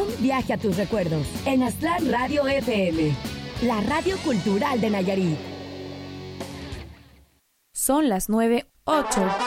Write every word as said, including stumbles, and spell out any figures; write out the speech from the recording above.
un viaje a tus recuerdos en Aztlán Radio F M, la radio cultural de Nayarit. Son las nueve, ocho.